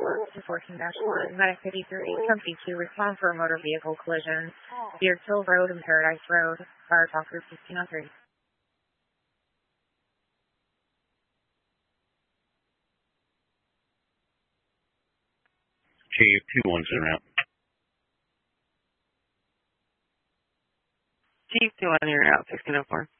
14-4, Medic 53, Company 2, respond for a motor vehicle collision. Beardkill Road and Paradise Road. Fire Talker 1503. Chief 2-1's en route. Chief 2-1, you're out, 1604.